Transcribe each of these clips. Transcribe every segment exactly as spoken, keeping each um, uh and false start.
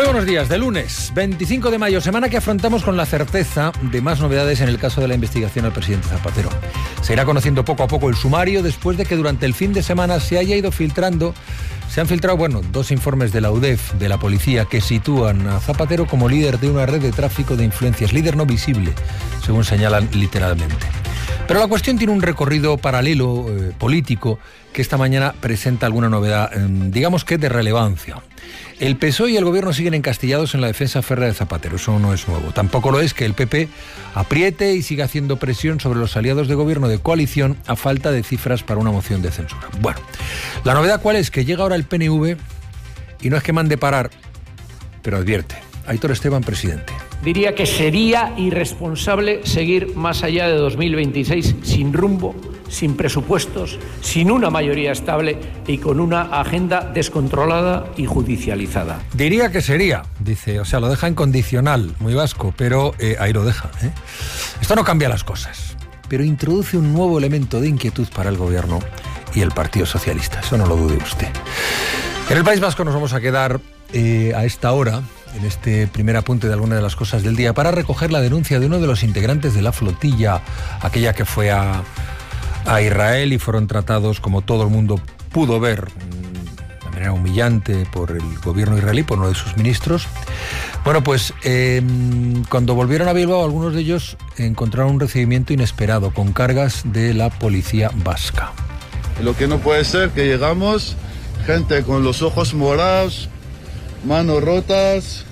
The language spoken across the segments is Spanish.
Muy buenos días, de lunes, veinticinco de mayo, semana que afrontamos con la certeza de más novedades en el caso de la investigación al presidente Zapatero. Se irá conociendo poco a poco el sumario después de que durante el fin de semana se haya ido filtrando, se han filtrado, bueno, dos informes de la U D E F, de la policía, que sitúan a Zapatero como líder de una red de tráfico de influencias, líder no visible, según señalan literalmente. Pero la cuestión tiene un recorrido paralelo, eh, político, que esta mañana presenta alguna novedad, eh, digamos que de relevancia. El P S O E y el Gobierno siguen encastillados en la defensa férrea de Zapatero, eso no es nuevo. Tampoco lo es que el P P apriete y siga haciendo presión sobre los aliados de gobierno de coalición a falta de cifras para una moción de censura. Bueno, la novedad cuál es, que llega ahora el P N V y no es que mande parar, pero advierte. Aitor Esteban, presidente. Diría que sería irresponsable seguir más allá de dos mil veintiséis sin rumbo, sin presupuestos, sin una mayoría estable y con una agenda descontrolada y judicializada. Diría que sería, dice, o sea, lo deja en condicional, muy vasco, pero eh, ahí lo deja. ¿eh? Esto no cambia las cosas, pero introduce un nuevo elemento de inquietud para el Gobierno y el Partido Socialista, eso no lo dude usted. En el País Vasco nos vamos a quedar eh, a esta hora, en este primer apunte de alguna de las cosas del día, para recoger la denuncia de uno de los integrantes de la flotilla, aquella que fue a, a Israel y fueron tratados, como todo el mundo pudo ver, de manera humillante por el gobierno israelí, por uno de sus ministros. Bueno, pues eh, cuando volvieron a Bilbao, algunos de ellos encontraron un recibimiento inesperado, con cargas de la policía vasca. Lo que no puede ser que llegamos, gente con los ojos morados, manos rotas,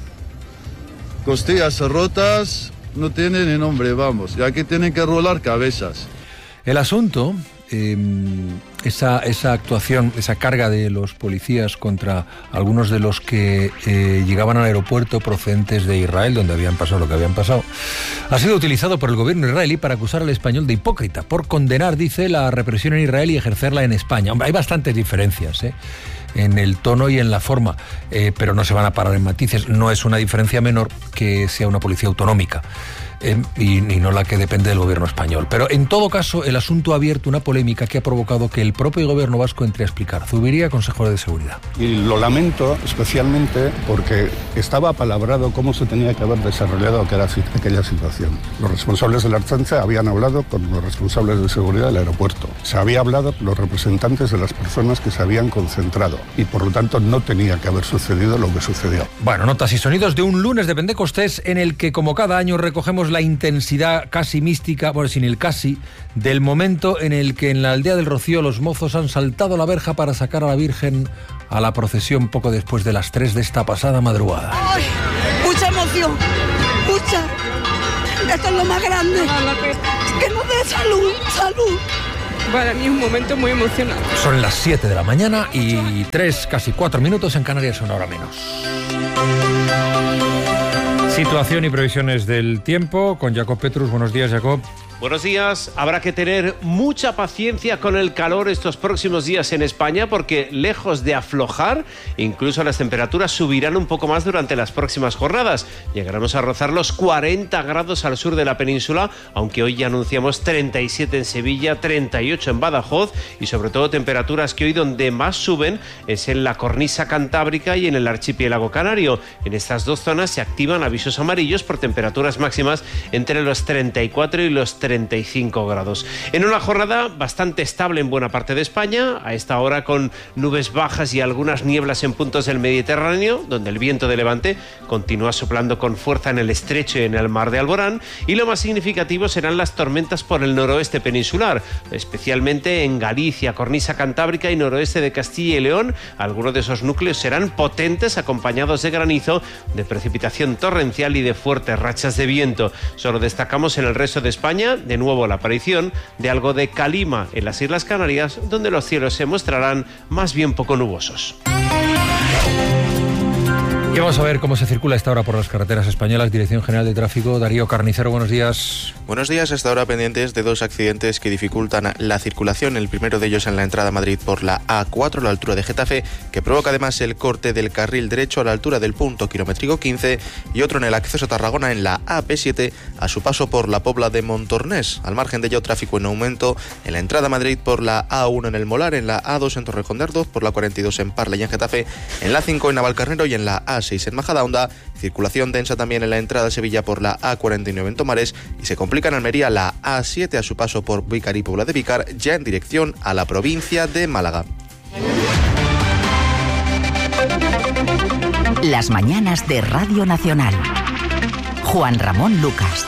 costillas rotas, no tienen ni nombre, vamos. Y aquí tienen que rolar cabezas. El asunto, eh, esa, esa actuación, esa carga de los policías contra algunos de los que eh, llegaban al aeropuerto procedentes de Israel, donde habían pasado lo que habían pasado, ha sido utilizado por el gobierno israelí para acusar al español de hipócrita, por condenar, dice, la represión en Israel y ejercerla en España. Hombre, hay bastantes diferencias, ¿eh? en el tono y en la forma, eh, pero no se van a parar en matices. No es una diferencia menor que sea una policía autonómica eh, y, y no la que depende del gobierno español. Pero en todo caso, el asunto ha abierto una polémica que ha provocado que el propio gobierno vasco entre a explicar. Zubiría, consejero de Seguridad. Y lo lamento especialmente porque estaba apalabrado cómo se tenía que haber desarrollado aquella, aquella situación. Los responsables de la Ertzaintza habían hablado con los responsables de seguridad del aeropuerto. Se había hablado con los representantes de las personas que se habían concentrado. Y por lo tanto no tenía que haber sucedido lo que sucedió. Bueno, notas y sonidos de un lunes de Pentecostés en el que, como cada año, recogemos la intensidad casi mística, bueno, sin el casi, del momento en el que en la aldea del Rocío los mozos han saltado la verja para sacar a la Virgen a la procesión poco después de las tres de esta pasada madrugada. ¡Ay! Mucha emoción, mucha. Esto es lo más grande. Que nos dé salud, salud. Para mí es un momento muy emocionante. Son las siete de la mañana y tres, casi cuatro minutos en Canarias, una hora menos. Situación y previsiones del tiempo con Jacob Petrus. Buenos días, Jacob. Buenos días. Habrá que tener mucha paciencia con el calor estos próximos días en España porque, lejos de aflojar, incluso las temperaturas subirán un poco más durante las próximas jornadas. Llegaremos a rozar los cuarenta grados al sur de la península, aunque hoy ya anunciamos treinta y siete en Sevilla, treinta y ocho en Badajoz y sobre todo temperaturas que hoy donde más suben es en la cornisa cantábrica y en el archipiélago canario. En estas dos zonas se activan avisos amarillos por temperaturas máximas entre los treinta y cuatro y los treinta y cinco grados. En una jornada bastante estable en buena parte de España, a esta hora con nubes bajas y algunas nieblas en puntos del Mediterráneo, donde el viento de levante continúa soplando con fuerza en el estrecho y en el mar de Alborán, y lo más significativo serán las tormentas por el noroeste peninsular, especialmente en Galicia, cornisa cantábrica y noroeste de Castilla y León. Algunos de esos núcleos serán potentes, acompañados de granizo, de precipitación torrencial y de fuertes rachas de viento. Solo destacamos en el resto de España de nuevo la aparición de algo de calima en las Islas Canarias, donde los cielos se mostrarán más bien poco nubosos. Y vamos a ver cómo se circula a esta hora por las carreteras españolas. Dirección General de Tráfico, Darío Carnicero, buenos días. Buenos días, hasta ahora pendientes de dos accidentes que dificultan la circulación. El primero de ellos en la entrada a Madrid por la A cuatro, a la altura de Getafe, que provoca además el corte del carril derecho a la altura del punto kilométrico quince, y otro en el acceso a Tarragona en la A P siete, a su paso por la Pobla de Montornés. Al margen de ello, tráfico en aumento en la entrada a Madrid por la A uno en el Molar, en la A dos en Torrejón de Ardoz, por la cuarenta y dos en Parla y en Getafe, en la cinco en Navalcarnero y en la A seis seis en Majadahonda, circulación densa también en la entrada a Sevilla por la A cuarenta y nueve en Tomares y se complica en Almería la A siete a su paso por Vícar y Puebla de Vícar, ya en dirección a la provincia de Málaga. Las mañanas de Radio Nacional. Juan Ramón Lucas.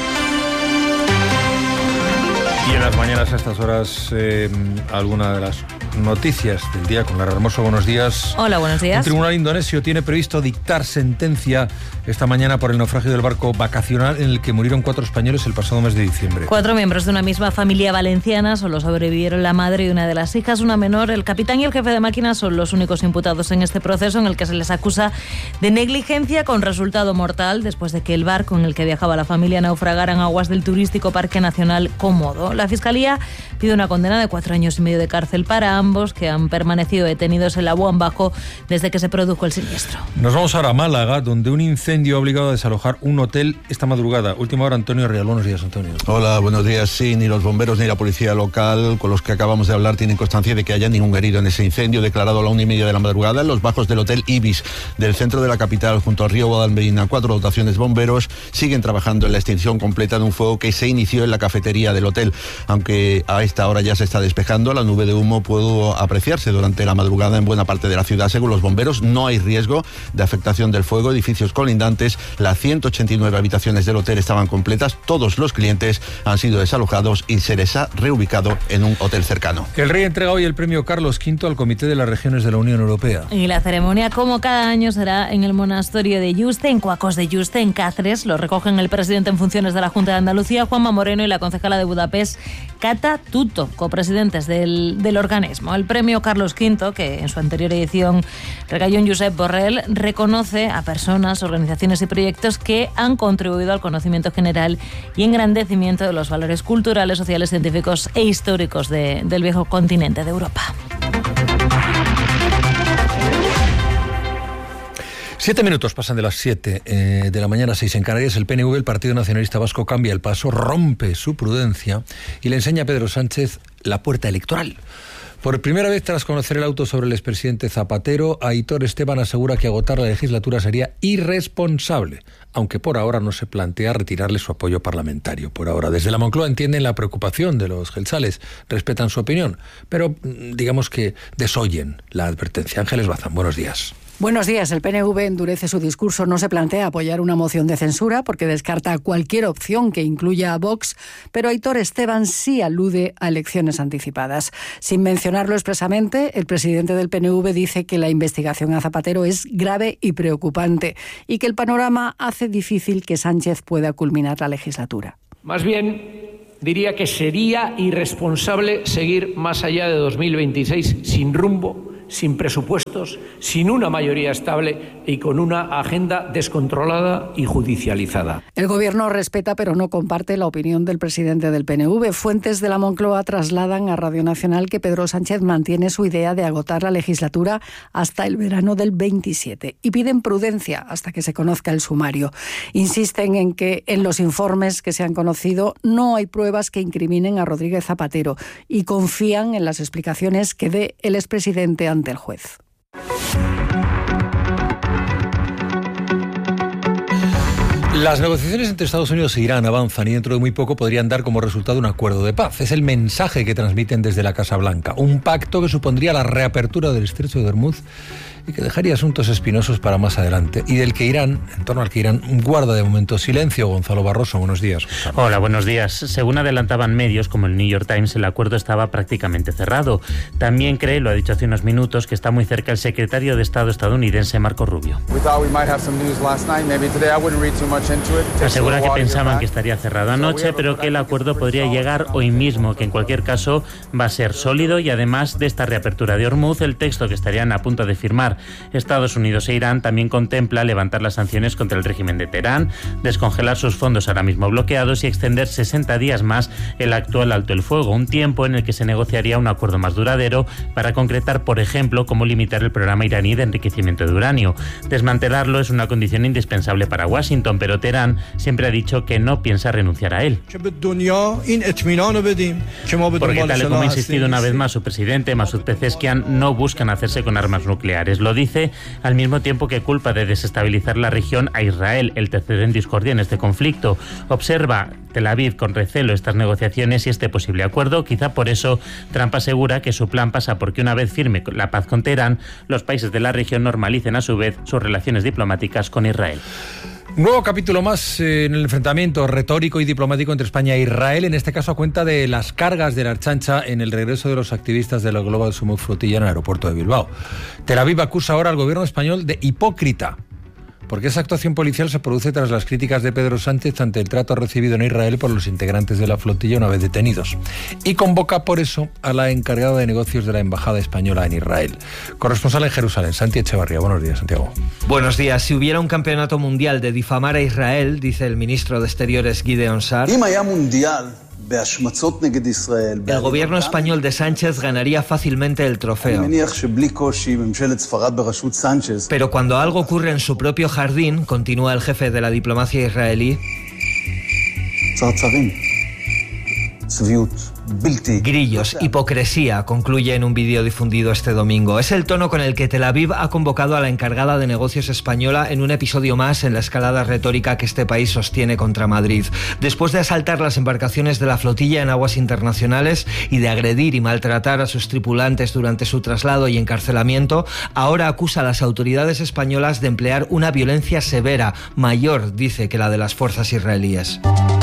Y en las mañanas a estas horas, eh, alguna de las noticias del día con Lara Hermoso. Buenos días. Hola, buenos días. Un tribunal indonesio tiene previsto dictar sentencia esta mañana por el naufragio del barco vacacional en el que murieron cuatro españoles el pasado mes de diciembre. Cuatro miembros de una misma familia valenciana solo sobrevivieron la madre y una de las hijas, una menor. El capitán y el jefe de máquina son los únicos imputados en este proceso en el que se les acusa de negligencia con resultado mortal después de que el barco en el que viajaba la familia naufragara en aguas del turístico Parque Nacional Cómodo. La Fiscalía pide una condena de cuatro años y medio de cárcel para ambos, que han permanecido detenidos en la Boan Bajo desde que se produjo el siniestro. Nos vamos ahora a Málaga, donde un incendio ha obligado a desalojar un hotel esta madrugada. Última hora, Antonio Real. Buenos días, Antonio. Hola, buenos días. Sí, ni los bomberos ni la policía local con los que acabamos de hablar tienen constancia de que haya ningún herido en ese incendio declarado a la una y media de la madrugada en los bajos del Hotel Ibis del centro de la capital, junto al río Guadalmedina. Cuatro dotaciones de bomberos siguen trabajando en la extinción completa de un fuego que se inició en la cafetería del hotel. Aunque a esta hora ya se está despejando, la nube de humo pudo apreciarse durante la madrugada en buena parte de la ciudad. Según los bomberos, no hay riesgo de afectación del fuego. Edificios colindantes, las ciento ochenta y nueve habitaciones del hotel estaban completas. Todos los clientes han sido desalojados y se les ha reubicado en un hotel cercano. El rey entrega hoy el premio Carlos quinto al Comité de las Regiones de la Unión Europea. Y la ceremonia, como cada año, será en el monasterio de Yuste, en Cuacos de Yuste, en Cáceres. Lo recogen el presidente en funciones de la Junta de Andalucía, Juanma Moreno, y la concejala de Budapest, Cata Tuto, copresidentes del, del organismo. El premio Carlos quinto, que en su anterior edición recayó en Josep Borrell, reconoce a personas, organizaciones y proyectos que han contribuido al conocimiento general y engrandecimiento de los valores culturales, sociales, científicos e históricos de, del viejo continente de Europa. Siete minutos pasan de las siete eh, de la mañana, seis en Canarias. El P N V, el Partido Nacionalista Vasco, cambia el paso, rompe su prudencia y le enseña a Pedro Sánchez la puerta electoral. Por primera vez tras conocer el auto sobre el expresidente Zapatero, Aitor Esteban asegura que agotar la legislatura sería irresponsable, aunque por ahora no se plantea retirarle su apoyo parlamentario. Por ahora, desde la Moncloa entienden la preocupación de los gelzales, respetan su opinión, pero digamos que desoyen la advertencia. Ángeles Bazán, buenos días. Buenos días. El P N V endurece su discurso. No se plantea apoyar una moción de censura porque descarta cualquier opción que incluya a Vox, pero Aitor Esteban sí alude a elecciones anticipadas. Sin mencionarlo expresamente, el presidente del P N V dice que la investigación a Zapatero es grave y preocupante y que el panorama hace difícil que Sánchez pueda culminar la legislatura. Más bien, diría que sería irresponsable seguir más allá de dos mil veintiséis sin rumbo, sin presupuestos, sin una mayoría estable y con una agenda descontrolada y judicializada. El Gobierno respeta pero no comparte la opinión del presidente del P N V. Fuentes de la Moncloa trasladan a Radio Nacional que Pedro Sánchez mantiene su idea de agotar la legislatura hasta el verano del veintisiete y piden prudencia hasta que se conozca el sumario. Insisten en que en los informes que se han conocido no hay pruebas que incriminen a Rodríguez Zapatero y confían en las explicaciones que dé el expresidente ante el juez. Las negociaciones entre Estados Unidos e Irán avanzan y dentro de muy poco podrían dar como resultado un acuerdo de paz. Es el mensaje que transmiten desde la Casa Blanca. Un pacto que supondría la reapertura del Estrecho de Hormuz y que dejaría asuntos espinosos para más adelante y del que Irán, en torno al que Irán guarda de momento silencio. Gonzalo Barroso, buenos días. Gonzalo. Hola, buenos días. Según adelantaban medios como el New York Times, el acuerdo estaba prácticamente cerrado. También cree, lo ha dicho hace unos minutos, que está muy cerca el secretario de Estado estadounidense, Marco Rubio. Asegura que pensaban que estaría cerrado anoche, pero que el acuerdo podría llegar hoy mismo, que en cualquier caso va a ser sólido y además de esta reapertura de Hormuz, el texto que estarían a punto de firmar Estados Unidos e Irán también contempla levantar las sanciones contra el régimen de Teherán, descongelar sus fondos ahora mismo bloqueados y extender sesenta días más el actual alto el fuego, un tiempo en el que se negociaría un acuerdo más duradero para concretar, por ejemplo, cómo limitar el programa iraní de enriquecimiento de uranio. Desmantelarlo es una condición indispensable para Washington, pero Teherán siempre ha dicho que no piensa renunciar a él. Porque tal y como ha insistido una vez más su presidente, Masoud Pezeshkian, no buscan hacerse con armas nucleares. Lo dice al mismo tiempo que culpa de desestabilizar la región a Israel, el tercero en discordia en este conflicto. Observa Tel Aviv con recelo estas negociaciones y este posible acuerdo. Quizá por eso Trump asegura que su plan pasa porque una vez firme la paz con Teherán, los países de la región normalicen a su vez sus relaciones diplomáticas con Israel. Nuevo capítulo más en el enfrentamiento retórico y diplomático entre España e Israel, en este caso a cuenta de las cargas de la Archancha en el regreso de los activistas de la Global Summit Flotilla en el aeropuerto de Bilbao. Tel Aviv acusa ahora al gobierno español de hipócrita, porque esa actuación policial se produce tras las críticas de Pedro Sánchez ante el trato recibido en Israel por los integrantes de la flotilla una vez detenidos, y convoca por eso a la encargada de negocios de la Embajada Española en Israel. Corresponsal en Jerusalén, Santi Echevarría. Buenos días, Santiago. Buenos días. Si hubiera un campeonato mundial de difamar a Israel, dice el ministro de Exteriores Gideon Sa'ar, el gobierno español de Sánchez ganaría fácilmente el trofeo. Pero cuando algo ocurre en su propio jardín, continúa el jefe de la diplomacia israelí, grillos, hipocresía, concluye en un vídeo difundido este domingo. Es el tono con el que Tel Aviv ha convocado a la encargada de negocios española en un episodio más en la escalada retórica que este país sostiene contra Madrid. Después de asaltar las embarcaciones de la flotilla en aguas internacionales y de agredir y maltratar a sus tripulantes durante su traslado y encarcelamiento, ahora acusa a las autoridades españolas de emplear una violencia severa, mayor, dice, que la de las fuerzas israelíes.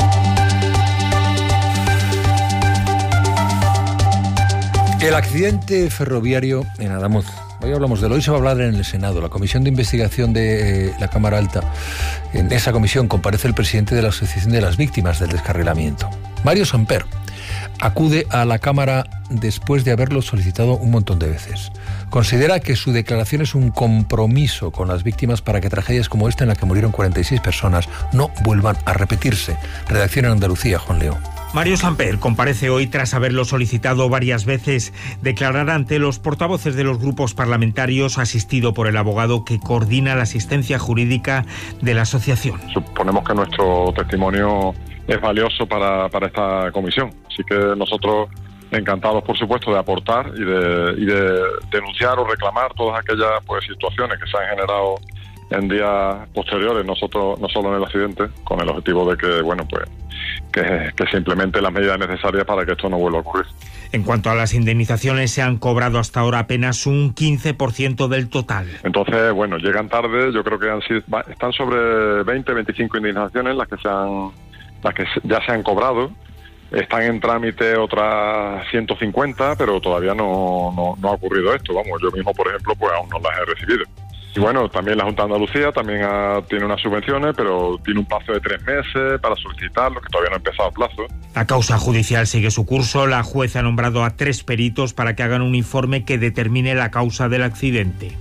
El accidente ferroviario en Adamuz. Hoy hablamos de él. Hoy se va a hablar en el Senado. La Comisión de Investigación de eh, la Cámara Alta. En esa comisión comparece el presidente de la Asociación de las Víctimas del Descarrilamiento, Mario Samper. Acude a la Cámara después de haberlo solicitado un montón de veces. Considera que su declaración es un compromiso con las víctimas para que tragedias como esta, en la que murieron cuarenta y seis personas, no vuelvan a repetirse. Redacción en Andalucía, Juan Leo. Mario Samper comparece hoy tras haberlo solicitado varias veces. Declarará ante los portavoces de los grupos parlamentarios, asistido por el abogado que coordina la asistencia jurídica de la asociación. Suponemos que nuestro testimonio es valioso para, para esta comisión, así que nosotros encantados, por supuesto, de aportar y de, y de denunciar o reclamar todas aquellas pues situaciones que se han generado en días posteriores, nosotros no solo en el accidente, con el objetivo de que, bueno, pues que, que se implementen las medidas necesarias para que esto no vuelva a ocurrir. En cuanto a las indemnizaciones, se han cobrado hasta ahora apenas un quince por ciento del total. Entonces, bueno, llegan tarde. Yo creo que han sido, están sobre veinte, veinticinco indemnizaciones las que se han, las que ya se han cobrado. Están en trámite otras ciento cincuenta, pero todavía no, no, no ha ocurrido esto. Vamos, yo mismo, por ejemplo, pues aún no las he recibido. Y bueno, también la Junta de Andalucía también ha, tiene unas subvenciones, pero tiene un plazo de tres meses para solicitarlo, que todavía no ha empezado el plazo. La causa judicial sigue su curso. La jueza ha nombrado a tres peritos para que hagan un informe que determine la causa del accidente.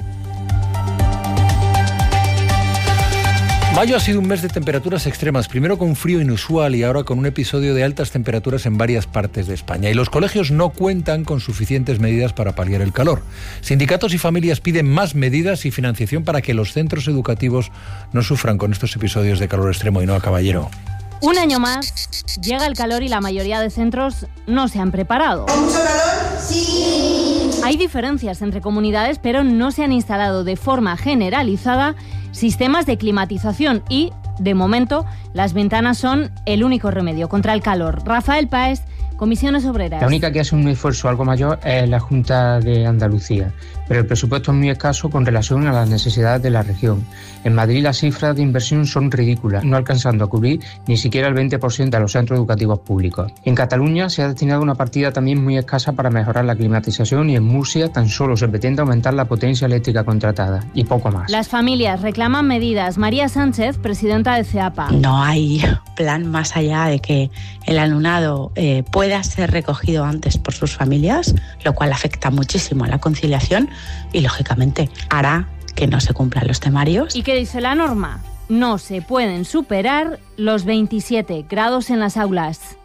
Mayo ha sido un mes de temperaturas extremas, primero con frío inusual y ahora con un episodio de altas temperaturas en varias partes de España. Y los colegios no cuentan con suficientes medidas para paliar el calor. Sindicatos y familias piden más medidas y financiación para que los centros educativos no sufran con estos episodios de calor extremo. Y no, caballero. Un año más, llega el calor y la mayoría de centros no se han preparado. ¿Hay mucho calor? Sí. Hay diferencias entre comunidades, pero no se han instalado de forma generalizada sistemas de climatización y, de momento, las ventanas son el único remedio contra el calor. Rafael Páez, Comisiones Obreras. La única que hace un esfuerzo algo mayor es la Junta de Andalucía, pero el presupuesto es muy escaso con relación a las necesidades de la región. En Madrid las cifras de inversión son ridículas, no alcanzando a cubrir ni siquiera el veinte por ciento de los centros educativos públicos. En Cataluña se ha destinado una partida también muy escasa para mejorar la climatización y en Murcia tan solo se pretende aumentar la potencia eléctrica contratada y poco más. Las familias reclaman medidas. María Sánchez, presidenta de CEAPA. No hay plan más allá de que el alumnado eh, pueda ser recogido antes por sus familias, lo cual afecta muchísimo a la conciliación y, lógicamente, hará que no se cumplan los temarios. ¿Y qué dice la norma? No se pueden superar los veintisiete grados en las aulas.